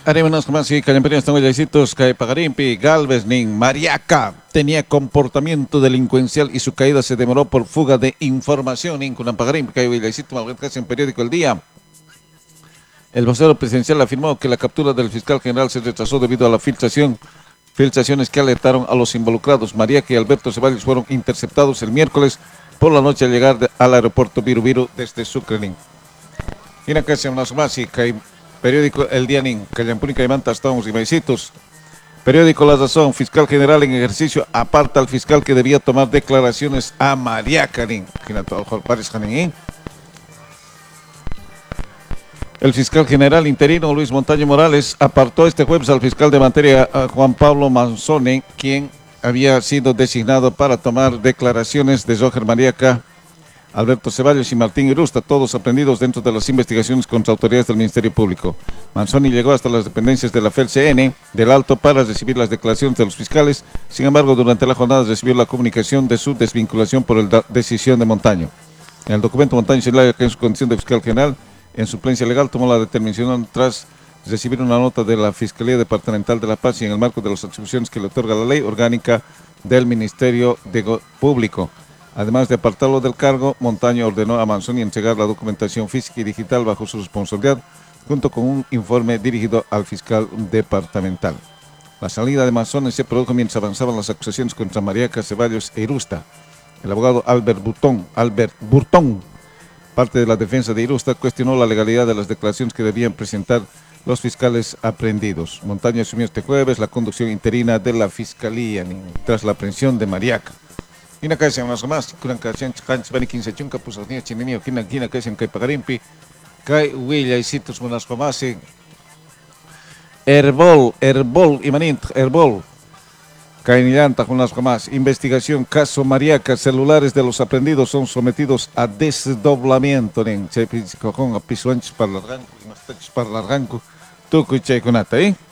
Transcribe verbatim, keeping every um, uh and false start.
Haremos más y Callamperinos están huellecitos que Pagarimpi, Galvez, Nin, Mariaca tenía comportamiento delincuencial y su caída se demoró por fuga de información. Nin, con Pagarimpi, que huellecito en periódico El Día. El vocero presidencial afirmó que la captura del fiscal general se retrasó debido a la filtración, filtraciones que alertaron a los involucrados. Mariaca y Alberto Ceballos fueron interceptados el miércoles por la noche al llegar de, al aeropuerto Viru Viru desde Sucre. Nin. Y en casa más más y que periódico El Día Nin, Callampunica y Manta, estamos y maicitos. Periódico La Razón, fiscal general en ejercicio aparta al fiscal que debía tomar declaraciones a Mariaca Nin. El fiscal general interino Luis Montaño Morales apartó este jueves al fiscal de materia Juan Pablo Manzone, quien había sido designado para tomar declaraciones de Roger Mariaca, Alberto Ceballos y Martín Irusta, todos aprendidos dentro de las investigaciones contra autoridades del Ministerio Público. Manzoni llegó hasta las dependencias de la F E L C N del Alto para recibir las declaraciones de los fiscales. Sin embargo, durante la jornada recibió la comunicación de su desvinculación por la decisión de Montaño. En el documento, Montaño señala que en su condición de fiscal general, en suplencia legal, tomó la determinación tras recibir una nota de la Fiscalía Departamental de La Paz y en el marco de las atribuciones que le otorga la ley orgánica del Ministerio de Público. Además de apartarlo del cargo, Montaño ordenó a Manzoni entregar la documentación física y digital bajo su responsabilidad, junto con un informe dirigido al fiscal departamental. La salida de Manzoni se produjo mientras avanzaban las acusaciones contra Mariaca, Ceballos e Irusta. El abogado Albert Burtón, Albert Burtón, parte de la defensa de Irusta, cuestionó la legalidad de las declaraciones que debían presentar los fiscales aprehendidos. Montaño asumió este jueves la conducción interina de la Fiscalía tras la aprehensión de Mariaca. Kina kasi ang mas kurang kasi kan sa quince chunka pusas niya chininio kina kina kasi ang kay Pagarimpi kay Willa isitos mo nas pamasi Herbol Herbol imanint Herbol kay nilanta con las más investigación caso Mariaca, celulares de los aprendidos son sometidos a desdoblamiento en se con a pisuanchos para larganco y más para larganco tu cuchay con ata eh